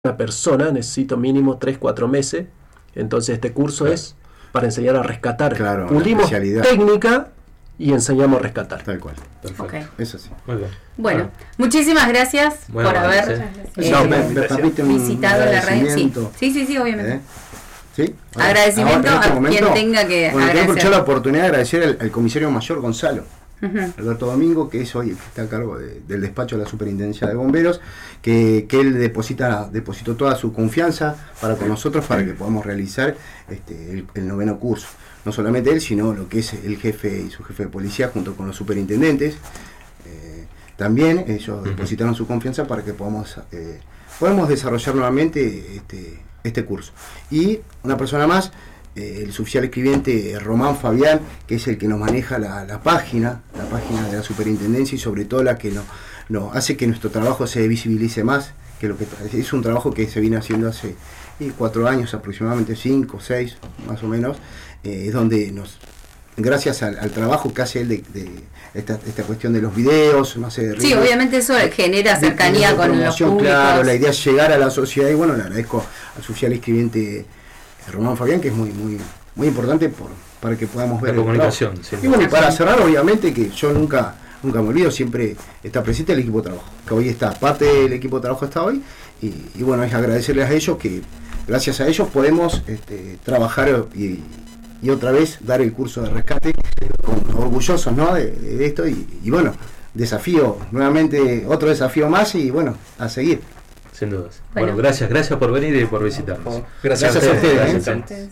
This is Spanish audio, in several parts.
una persona, necesito mínimo 3-4 meses. Entonces este curso es para enseñar a rescatar. Claro, pulimos técnica y enseñamos a rescatar. Tal cual. Okay. Eso sí. Muy bien. Bueno, muchísimas gracias por haber visitado la radio. Sí, obviamente. ¿Sí? Agradecimiento a quien tenga que agradecer. Quiero aprovechar la oportunidad de agradecer al comisario mayor Gonzalo, Alberto Domingo, que es hoy está a cargo del despacho de la Superintendencia de Bomberos, que él depositó toda su confianza para con nosotros para que podamos realizar el 9º curso. No solamente él, sino lo que es el jefe y su jefe de policía junto con los superintendentes. También ellos depositaron su confianza para que podamos desarrollar nuevamente este curso. Y una persona más, el suboficial escribiente Román Fabián, que es el que nos maneja la página de la superintendencia y sobre todo la que nos hace que nuestro trabajo se visibilice más, que lo que es un trabajo que se viene haciendo hace 4 años aproximadamente, 5, 6 más o menos, es donde gracias al trabajo que hace él de esta cuestión de los videos, no sé, sí, obviamente eso genera cercanía con los públicos. Claro, la idea es llegar a la sociedad y bueno, le agradezco al suboficial escribiente Román Fabián, que es muy importante para que podamos ver la comunicación. Y bueno, y para cerrar, obviamente que yo nunca me olvido, siempre está presente el equipo de trabajo, que hoy está, parte del equipo de trabajo está hoy, y bueno, es agradecerles a ellos que gracias a ellos podemos trabajar y otra vez dar el curso de rescate, orgullosos, ¿no? de esto y bueno, nuevamente otro desafío más y bueno, a seguir. Sin dudas. Bueno, gracias por venir y por visitarnos. Gracias a ustedes.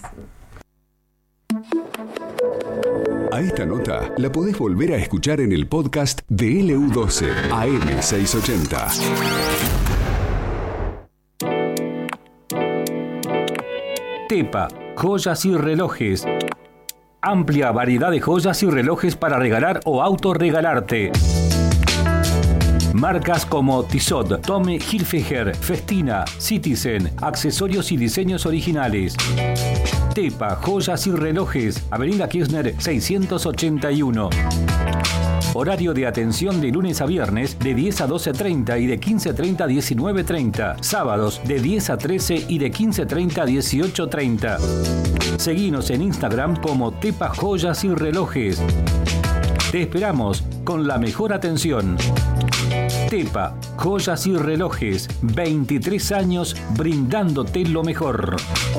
A esta nota la podés volver a escuchar en el podcast de LU12 AM680. Tepa, joyas y relojes. Amplia variedad de joyas y relojes para regalar o autorregalarte. Marcas como Tissot, Tommy Hilfiger, Festina, Citizen, accesorios y diseños originales. Tepa, joyas y relojes, Avenida Kirchner 681. Horario de atención de lunes a viernes de 10 a 12:30 y de 15:30 a 19:30. Sábados de 10 a 13 y de 15:30 a 18:30. Seguinos en Instagram como Tepa Joyas y Relojes. Te esperamos con la mejor atención. Tepa, joyas y relojes, 23 años brindándote lo mejor.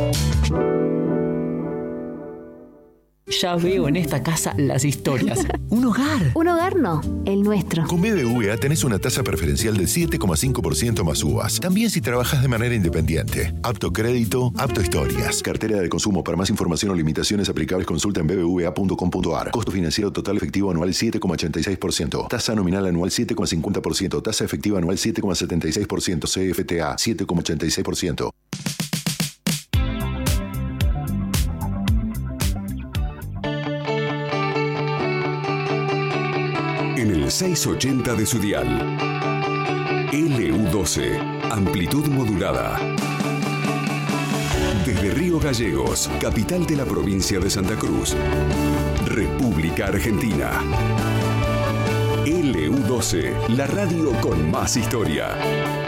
Ya veo en esta casa las historias. Un hogar. Un hogar no, el nuestro. Con BBVA tenés una tasa preferencial del 7,5% más uvas. También si trabajas de manera independiente. Apto crédito, apto historias. Cartera de consumo. Para más información o limitaciones aplicables consulta en bbva.com.ar. Costo financiero total efectivo anual 7,86%. Tasa nominal anual 7,50%. Tasa efectiva anual 7,76%. CFTA 7,86%. En el 680 de su dial. LU12, amplitud modulada. Desde Río Gallegos, capital de la provincia de Santa Cruz, República Argentina. LU12, la radio con más historia.